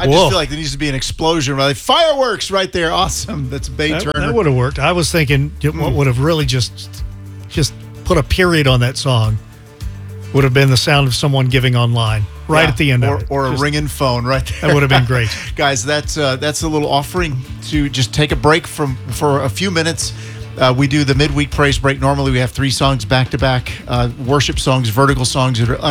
I just feel like there needs to be an explosion. Like fireworks right there. Awesome. That's Bay Turner. That would have worked. I was thinking what would have really just put a period on that song would have been the sound of someone giving online at the end of it. Or a ringing phone right there. That would have been great. Guys, that's a little offering to just take a break for a few minutes. We do the midweek praise break. Normally we have 3 songs back-to-back, worship songs, vertical songs that are